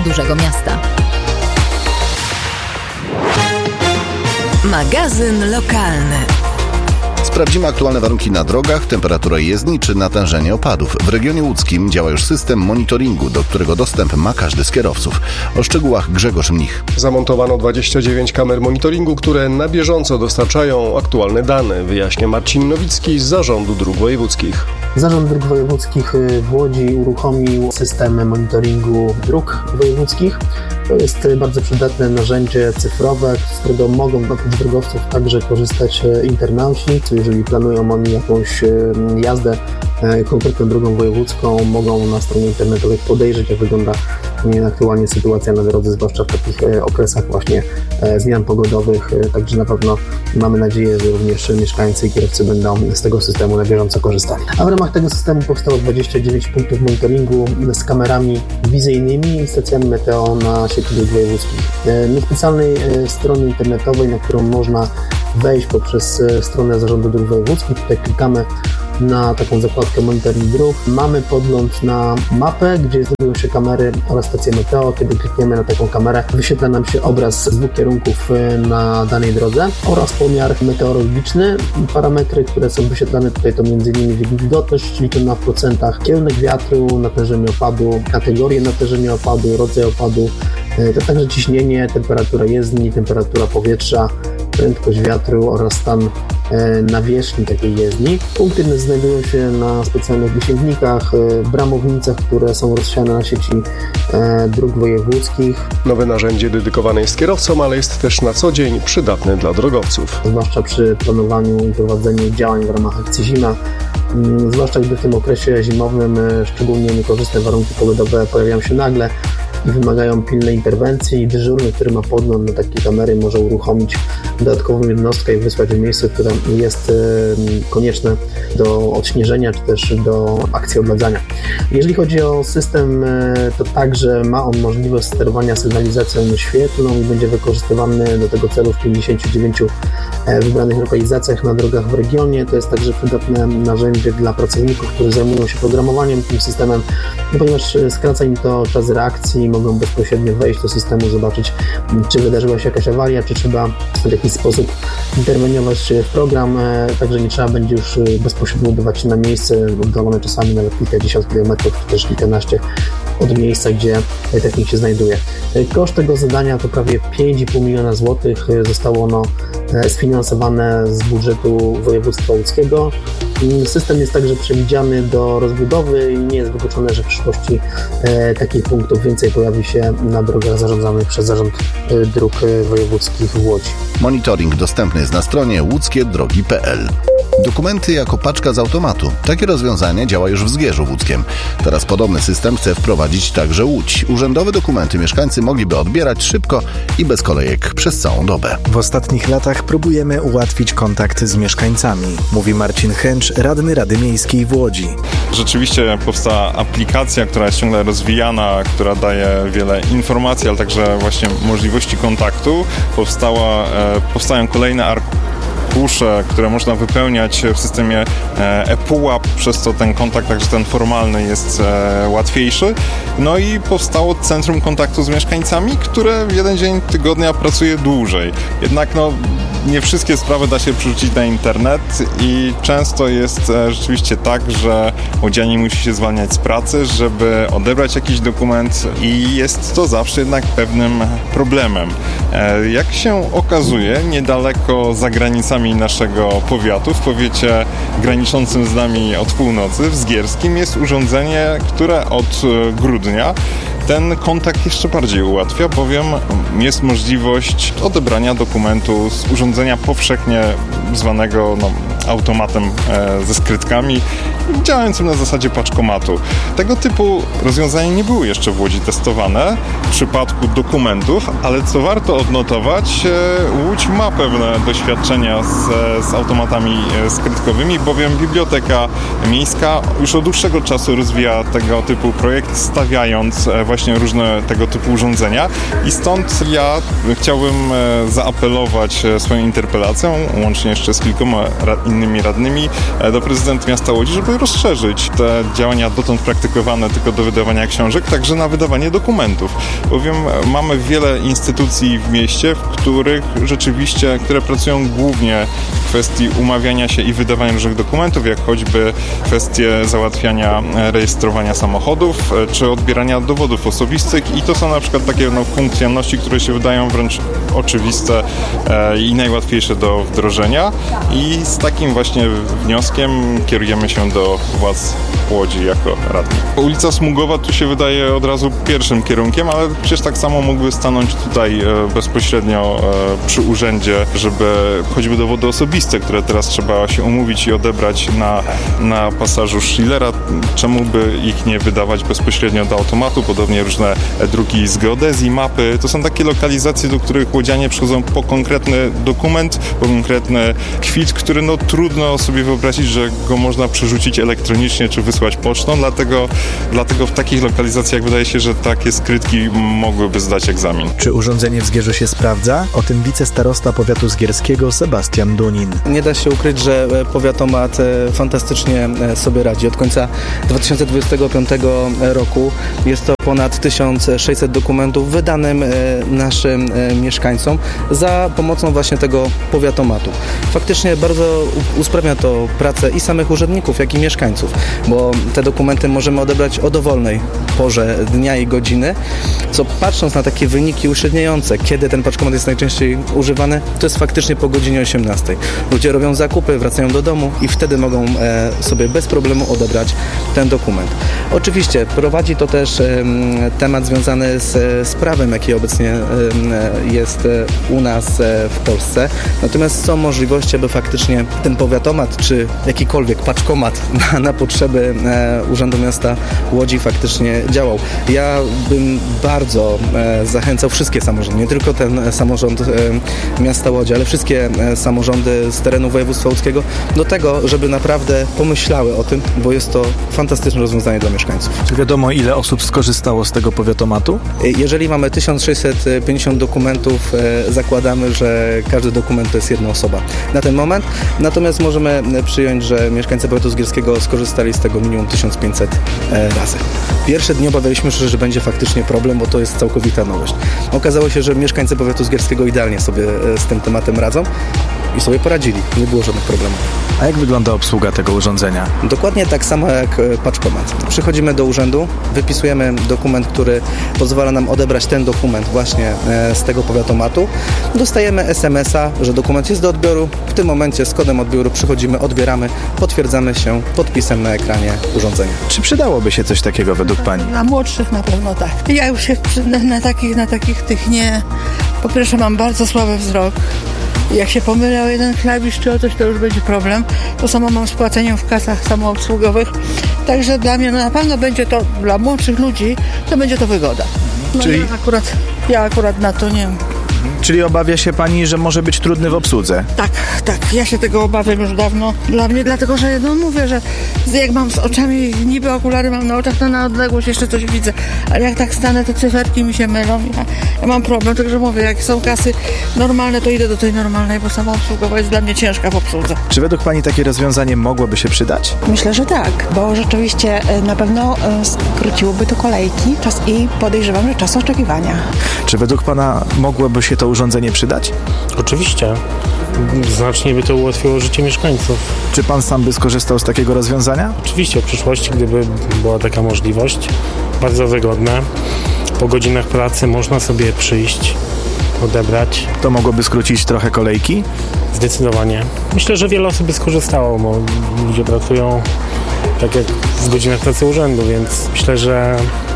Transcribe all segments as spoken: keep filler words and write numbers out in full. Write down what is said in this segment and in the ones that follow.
dużego miasta. Magazyn lokalny. Sprawdzimy aktualne warunki na drogach, temperaturę jezdni czy natężenie opadów. W regionie łódzkim działa już system monitoringu, do którego dostęp ma każdy z kierowców. O szczegółach Grzegorz Mnich. Zamontowano dwadzieścia dziewięć kamer monitoringu, które na bieżąco dostarczają aktualne dane, wyjaśnia Marcin Nowicki z Zarządu Dróg Wojewódzkich. Zarząd Dróg Wojewódzkich w Łodzi uruchomił system monitoringu dróg wojewódzkich. To jest bardzo przydatne narzędzie cyfrowe, z którego mogą oprócz drogowców także korzystać internauci. Jeżeli planują oni jakąś jazdę konkretną drogą wojewódzką, mogą na stronie internetowej podejrzeć, jak wygląda aktualnie sytuacja na drodze, zwłaszcza w takich okresach właśnie zmian pogodowych. Także na pewno mamy nadzieję, że również mieszkańcy i kierowcy będą z tego systemu na bieżąco korzystali. A w ramach tego systemu powstało dwadzieścia dziewięć punktów monitoringu z kamerami wizyjnymi i stacjami meteo na sieci dróg wojewódzkich. Na specjalnej stronie internetowej, na którą można wejść poprzez stronę Zarządu Dróg Wojewódzkich, tutaj klikamy na taką zakładkę monitoring dróg. Mamy podgląd na mapę, gdzie znajdują się kamery oraz stacje meteo. Kiedy klikniemy na taką kamerę, wyświetla nam się obraz z dwóch kierunków na danej drodze oraz pomiar meteorologiczny. Parametry, które są wyświetlane tutaj, to m.in. wilgotność liczona w procentach, kierunek wiatru, natężenie opadu, kategorię natężenia opadu, rodzaj opadu, to także ciśnienie, temperatura jezdni, temperatura powietrza, prędkość wiatru oraz stan nawierzchni takiej jezdni. Punkty znajdują się na specjalnych wysięgnikach, bramownicach, które są rozsiane na sieci dróg wojewódzkich. Nowe narzędzie dedykowane jest kierowcom, ale jest też na co dzień przydatne dla drogowców. Zwłaszcza przy planowaniu i prowadzeniu działań w ramach akcji Zima, zwłaszcza gdy w tym okresie zimowym szczególnie niekorzystne warunki pogodowe pojawiają się nagle i wymagają pilnej interwencji. Dyżurny, który ma podgląd na takie kamery, może uruchomić dodatkową jednostkę i wysłać w miejsce, które jest konieczne do odśnieżenia, czy też do akcji odladzania. Jeżeli chodzi o system, to także ma on możliwość sterowania sygnalizacją świetlną i będzie wykorzystywany do tego celu w pięćdziesięciu dziewięciu wybranych lokalizacjach na drogach w regionie. To jest także przydatne narzędzie dla pracowników, którzy zajmują się programowaniem tym systemem, no ponieważ skraca im to czas reakcji, mogą bezpośrednio wejść do systemu, zobaczyć, czy wydarzyła się jakaś awaria, czy trzeba w jakiś sposób interweniować w program, także nie trzeba będzie już bezpośrednio udawać się na miejsce, oddalone czasami nawet kilkadziesiąt kilometrów, czy też kilkanaście od miejsca, gdzie technik się znajduje. Koszt tego zadania to prawie pięć i pół miliona złotych. Zostało ono sfinansowane z budżetu województwa łódzkiego. System jest także przewidziany do rozbudowy i nie jest wykluczone, że w przyszłości e, takich punktów więcej pojawi się na drogach zarządzanych przez Zarząd e, Dróg Wojewódzkich w Łodzi. Monitoring dostępny jest na stronie łódzkie drogi kropka p l. Dokumenty jako paczka z automatu. Takie rozwiązanie działa już w Zgierzu Łódzkiem. Teraz podobny system chce wprowadzić także Łódź. Urzędowe dokumenty mieszkańcy mogliby odbierać szybko i bez kolejek przez całą dobę. W ostatnich latach próbujemy ułatwić kontakt z mieszkańcami, mówi Marcin Chęcz, radny Rady Miejskiej w Łodzi. Rzeczywiście powstała aplikacja, która jest ciągle rozwijana, która daje wiele informacji, ale także właśnie możliwości kontaktu. Powstała, e, powstają kolejne arkusze, które można wypełniać w systemie ePUAP, przez co ten kontakt, także ten formalny, jest łatwiejszy. No i powstało Centrum Kontaktu z Mieszkańcami, które w jeden dzień tygodnia pracuje dłużej. Jednak no, nie wszystkie sprawy da się przerzucić na internet i często jest rzeczywiście tak, że łodzianin musi się zwalniać z pracy, żeby odebrać jakiś dokument i jest to zawsze jednak pewnym problemem. Jak się okazuje, niedaleko za granicami naszego powiatu, w powiecie graniczącym z nami od północy, w Zgierskim, jest urządzenie, które od grudnia ten kontakt jeszcze bardziej ułatwia, bowiem jest możliwość odebrania dokumentu z urządzenia powszechnie zwanego no, automatem e, ze skrytkami, działającym na zasadzie paczkomatu. Tego typu rozwiązania nie były jeszcze w Łodzi testowane w przypadku dokumentów, ale co warto odnotować, e, Łódź ma pewne doświadczenia z, z automatami e, skrytkowymi, bowiem Biblioteka Miejska już od dłuższego czasu rozwija tego typu projekt, stawiając e, właśnie różne tego typu urządzenia i stąd ja chciałbym e, zaapelować e, swoją interpelacją, łącznie jeszcze z kilkoma ra- innymi radnymi, e, do prezydenta miasta Łodzi, żeby żeby rozszerzyć te działania dotąd praktykowane tylko do wydawania książek, także na wydawanie dokumentów. Bowiem mamy wiele instytucji w mieście, w których rzeczywiście, które pracują głównie w kwestii umawiania się i wydawania różnych dokumentów, jak choćby kwestie załatwiania rejestrowania samochodów, czy odbierania dowodów osobistych i to są na przykład takie no, funkcjonalności, które się wydają wręcz oczywiste e, i najłatwiejsze do wdrożenia i z takim właśnie wnioskiem kierujemy się do władz Łodzi jako radni. Ulica Smugowa tu się wydaje od razu pierwszym kierunkiem, ale przecież tak samo mógłby stanąć tutaj e, bezpośrednio e, przy urzędzie, żeby choćby dowody osobiste, które teraz trzeba się umówić i odebrać na, na pasażu Schillera, czemu by ich nie wydawać bezpośrednio do automatu, podobnie różne druki z geodezji, mapy. To są takie lokalizacje, do których łodzianie przychodzą po konkretny dokument, po konkretny kwit, który no trudno sobie wyobrazić, że go można przerzucić elektronicznie czy wysłać pocztą, dlatego, dlatego w takich lokalizacjach wydaje się, że takie skrytki mogłyby zdać egzamin. Czy urządzenie w Zgierzu się sprawdza? O tym wicestarosta powiatu zgierskiego Sebastian Dunin. Nie da się ukryć, że powiatomat fantastycznie sobie radzi. Od końca dwa tysiące dwudziestego piątego roku jest to ponad tysiąc sześćset dokumentów wydanym naszym mieszkańcom za pomocą właśnie tego powiatomatu. Faktycznie bardzo usprawnia to pracę i samych urzędników, jak i mieszkańców, bo te dokumenty możemy odebrać o dowolnej porze dnia i godziny, co patrząc na takie wyniki uśredniające, kiedy ten paczkomat jest najczęściej używany, to jest faktycznie po godzinie osiemnastej. Ludzie robią zakupy, wracają do domu i wtedy mogą e, sobie bez problemu odebrać ten dokument. Oczywiście prowadzi to też e, temat związany z, z prawem, jaki obecnie e, jest e, u nas e, w Polsce. Natomiast są możliwości, aby faktycznie ten powiatomat, czy jakikolwiek paczkomat na, na potrzeby e, Urzędu Miasta Łodzi faktycznie działał. Ja bym bardzo e, zachęcał wszystkie samorządy, nie tylko ten samorząd e, Miasta Łodzi, ale wszystkie e, samorządy z terenu województwa łódzkiego do tego, żeby naprawdę pomyślały o tym, bo jest to fantastyczne rozwiązanie dla mieszkańców. Czy wiadomo, ile osób skorzystało z tego powiatomatu? Jeżeli mamy tysiąc sześćset pięćdziesiąt dokumentów, e, zakładamy, że każdy dokument to jest jedna osoba na ten moment. Natomiast możemy przyjąć, że mieszkańcy powiatu zgierskiego skorzystali z tego minimum tysiąc pięćset e, razy. Pierwsze dni obawialiśmy się, że będzie faktycznie problem, bo to jest całkowita nowość. Okazało się, że mieszkańcy powiatu zgierskiego idealnie sobie e, z tym tematem radzą i sobie poradzili. Nie było żadnych problemów. A jak wygląda obsługa tego urządzenia? Dokładnie tak samo jak paczkomat. Przychodzimy do urzędu, wypisujemy dokument, który pozwala nam odebrać ten dokument właśnie z tego powiatomatu. Dostajemy es em es a, że dokument jest do odbioru. W tym momencie z kodem odbioru przychodzimy, odbieramy, potwierdzamy się podpisem na ekranie urządzenia. Czy przydałoby się coś takiego według Pani? Dla młodszych na pewno tak. Ja już się na, na takich, na takich tych nie... Po pierwsze mam bardzo słaby wzrok. Jak się pomylę o jeden klawisz czy o coś, to już będzie problem. To samo mam z płaceniem w kasach samoobsługowych. Także dla mnie no na pewno będzie to, dla młodszych ludzi, to będzie to wygoda. No Czyli... ja, akurat, ja akurat na to nie wiem. Czyli obawia się Pani, że może być trudny w obsłudze? Tak, tak. Ja się tego obawiam już dawno. Dla mnie, dlatego, że no mówię, że jak mam z oczami, niby okulary mam na oczach, to na odległość jeszcze coś widzę. Ale jak tak stanę, to cyferki mi się mylą. Ja, ja mam problem, także mówię, jak są kasy normalne, to idę do tej normalnej, bo samoobsługowa jest dla mnie ciężka w obsłudze. Czy według Pani takie rozwiązanie mogłoby się przydać? Myślę, że tak, bo rzeczywiście na pewno skróciłoby to kolejki czas i podejrzewam, że czas oczekiwania. Czy według Pana mogłoby się to urządzenie przydać? Oczywiście. Znacznie by to ułatwiło życie mieszkańców. Czy Pan sam by skorzystał z takiego rozwiązania? Oczywiście, w przyszłości, gdyby była taka możliwość. Bardzo wygodne. Po godzinach pracy można sobie przyjść, odebrać. To mogłoby skrócić trochę kolejki? Zdecydowanie. Myślę, że wiele osób by skorzystało, bo ludzie pracują tak jak w godzinach pracy urzędu, więc myślę, że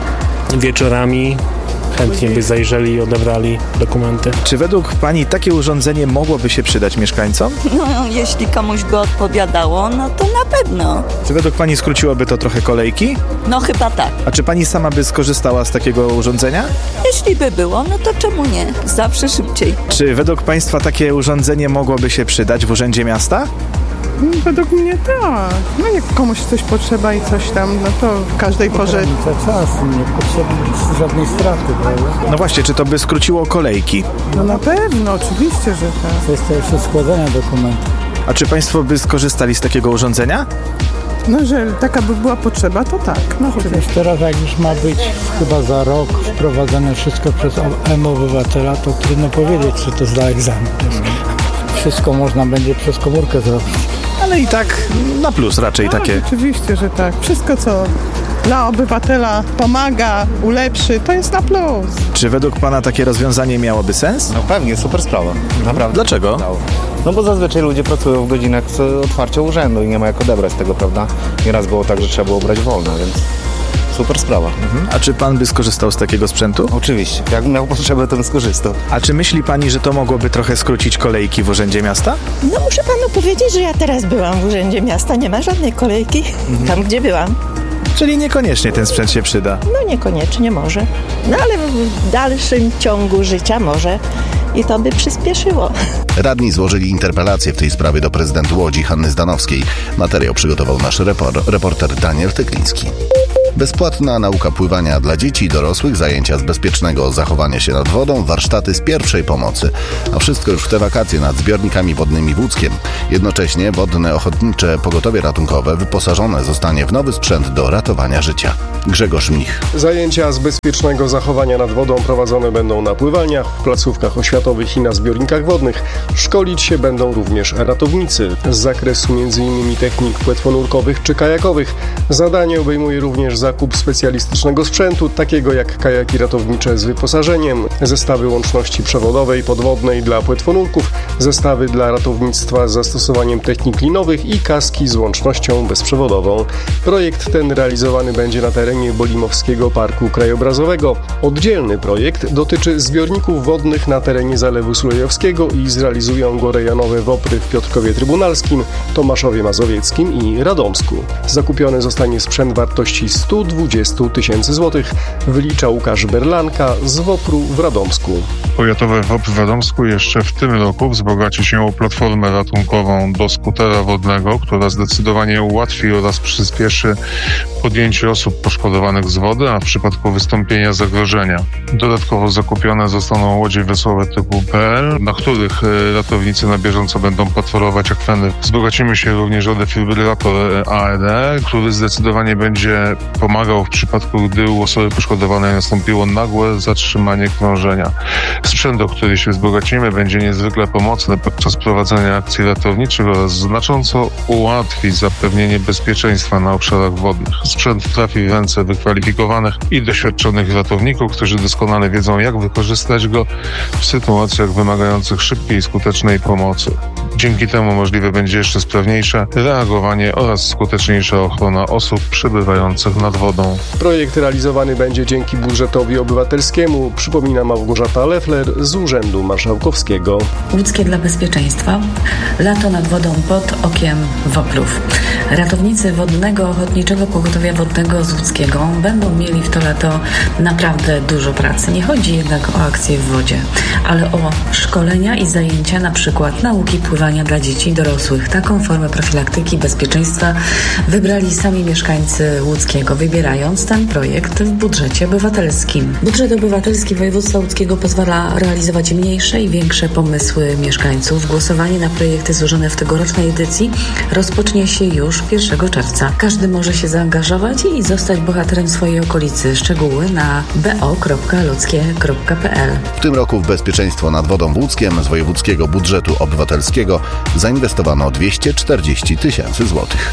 wieczorami chętnie by zajrzeli i odebrali dokumenty. Czy według Pani takie urządzenie mogłoby się przydać mieszkańcom? No, jeśli komuś by odpowiadało, no to na pewno. Czy według Pani skróciłoby to trochę kolejki? No chyba tak. A czy Pani sama by skorzystała z takiego urządzenia? Jeśli by było, no to czemu nie? Zawsze szybciej. Czy według Państwa takie urządzenie mogłoby się przydać w Urzędzie Miasta? Według mnie tak. No jak komuś coś potrzeba i coś tam, no to w każdej porze... Ogranicza czas, nie potrzeba żadnej straty, prawda? No właśnie, czy to by skróciło kolejki? No na pewno, oczywiście, że tak. Kwestia jeszcze składania dokumentów. A czy Państwo by skorzystali z takiego urządzenia? No, że taka by była potrzeba, to tak. No, Chociaż teraz jak już ma być chyba za rok wprowadzone wszystko przez M-Obywatela, to trudno powiedzieć, czy to zda egzamin. Wszystko można będzie przez komórkę zrobić. Ale i tak na plus raczej no, takie. Oczywiście, że tak. Wszystko, co dla obywatela pomaga, ulepszy, to jest na plus. Czy według pana takie rozwiązanie miałoby sens? No pewnie, super sprawa. Naprawdę. Dlaczego? No bo zazwyczaj ludzie pracują w godzinach otwarcia urzędu i nie ma jak odebrać tego, prawda? Nieraz było tak, że trzeba było brać wolno, więc super sprawa. Mhm. A czy pan by skorzystał z takiego sprzętu? Oczywiście. Jakbym miał potrzebę, to bym skorzystał. A czy myśli pani, że to mogłoby trochę skrócić kolejki w Urzędzie Miasta? No muszę panu powiedzieć, że ja teraz byłam w Urzędzie Miasta, nie ma żadnej kolejki mhm. tam, gdzie byłam. Czyli niekoniecznie ten sprzęt się przyda? No niekoniecznie może. No ale w dalszym ciągu życia może i to by przyspieszyło. Radni złożyli interpelację w tej sprawie do prezydent Łodzi Hanny Zdanowskiej. Materiał przygotował nasz repor- reporter Daniel Tykliński. Bezpłatna nauka pływania dla dzieci i dorosłych, zajęcia z bezpiecznego zachowania się nad wodą, warsztaty z pierwszej pomocy. A wszystko już w te wakacje nad zbiornikami wodnymi w Łódzkiem. Jednocześnie Wodne Ochotnicze Pogotowie Ratunkowe wyposażone zostanie w nowy sprzęt do ratowania życia. Grzegorz Mnich. Zajęcia z bezpiecznego zachowania nad wodą prowadzone będą na pływalniach, w placówkach oświatowych i na zbiornikach wodnych. Szkolić się będą również ratownicy z zakresu między innymi technik płetwonurkowych czy kajakowych. Zadanie obejmuje również zakup specjalistycznego sprzętu, takiego jak kajaki ratownicze z wyposażeniem, zestawy łączności przewodowej, podwodnej dla płetwonurków, zestawy dla ratownictwa z zastosowaniem technik linowych i kaski z łącznością bezprzewodową. Projekt ten realizowany będzie na terenie Bolimowskiego Parku Krajobrazowego. Oddzielny projekt dotyczy zbiorników wodnych na terenie Zalewu Sulejowskiego i zrealizują go rejonowe WOPR-y w Piotrkowie Trybunalskim, Tomaszowie Mazowieckim i Radomsku. Zakupiony zostanie sprzęt wartości sto dwadzieścia tysięcy złotych, wylicza Łukasz Berlanka z WOPR-u w Radomsku. Powiatowe WOPR w Radomsku jeszcze w tym roku wzbogaci się o platformę ratunkową do skutera wodnego, która zdecydowanie ułatwi oraz przyspieszy podjęcie osób poszkodowanych z wody, a w przypadku wystąpienia zagrożenia. Dodatkowo zakupione zostaną łodzie wesołe typu P L, na których ratownicy na bieżąco będą patrolować akweny. Wzbogacimy się również o defibrylator A E D, który zdecydowanie będzie pomagał w przypadku, gdy u osoby poszkodowanej nastąpiło nagłe zatrzymanie krążenia. Sprzęt, o który się wzbogacimy, będzie niezwykle pomocny podczas prowadzenia akcji ratowniczych oraz znacząco ułatwi zapewnienie bezpieczeństwa na obszarach wodnych. Sprzęt trafi w ręce wykwalifikowanych i doświadczonych ratowników, którzy doskonale wiedzą, jak wykorzystać go w sytuacjach wymagających szybkiej i skutecznej pomocy. Dzięki temu możliwe będzie jeszcze sprawniejsze reagowanie oraz skuteczniejsza ochrona osób przebywających nad wodą. Projekt realizowany będzie dzięki budżetowi obywatelskiemu, przypomina Małgorzata Leffler z Urzędu Marszałkowskiego. Łódzkie dla bezpieczeństwa. Lato nad wodą pod okiem WOPR-ów. Ratownicy Wodnego Ochotniczego Pogotowia Wodnego z Łódzkiego będą mieli w to lato naprawdę dużo pracy. Nie chodzi jednak o akcje w wodzie, ale o szkolenia i zajęcia, na przykład nauki pływania dla dzieci i dorosłych. Taką formę profilaktyki bezpieczeństwa wybrali sami mieszkańcy Łódzkiego, wybierając ten projekt w budżecie obywatelskim. Budżet obywatelski województwa łódzkiego pozwala realizować mniejsze i większe pomysły mieszkańców. Głosowanie na projekty złożone w tegorocznej edycji rozpocznie się już pierwszego czerwca. Każdy może się zaangażować i zostać bohaterem swojej okolicy. Szczegóły na b o kropka ludzkie kropka p l. W tym roku w bezpieczeństwo nad wodą w Łódzkiem z wojewódzkiego budżetu obywatelskiego zainwestowano dwieście czterdzieści tysięcy złotych.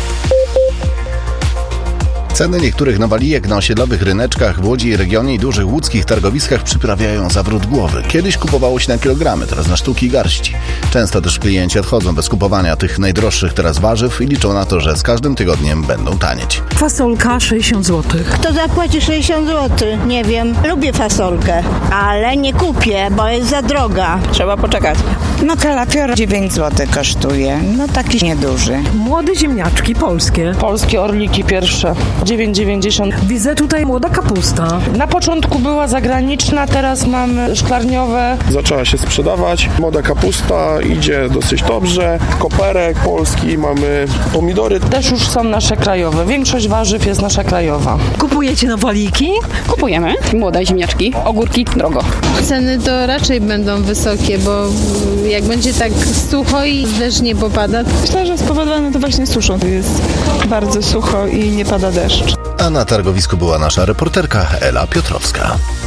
Ceny niektórych nawalijek na osiedlowych ryneczkach w Łodzi i regionie i dużych łódzkich targowiskach przyprawiają zawrót głowy. Kiedyś kupowało się na kilogramy, teraz na sztuki i garści. Często też klienci odchodzą bez kupowania tych najdroższych teraz warzyw i liczą na to, że z każdym tygodniem będą tanieć. Fasolka sześćdziesiąt złotych. Kto zapłaci sześćdziesiąt złotych? Nie wiem. Lubię fasolkę, ale nie kupię, bo jest za droga. Trzeba poczekać. No kalafior dziewięć złotych kosztuje. No taki nieduży. Młode ziemniaczki polskie. Polskie orliki pierwsze. dziewięć dziewięćdziesiąt. Widzę tutaj młoda kapusta. Na początku była zagraniczna, teraz mamy szklarniowe. Zaczęła się sprzedawać. Młoda kapusta idzie dosyć dobrze. Koperek polski, mamy pomidory. Też już są nasze krajowe. Większość warzyw jest nasza krajowa. Kupujecie nowoliki? Kupujemy. Młode ziemniaczki, ogórki, drogo. Ceny to raczej będą wysokie, bo jak będzie tak sucho i deszcz nie popada. Myślę, że spowodowane to właśnie suszą. Jest bardzo sucho i nie pada deszcz. A na targowisku była nasza reporterka Ela Piotrowska.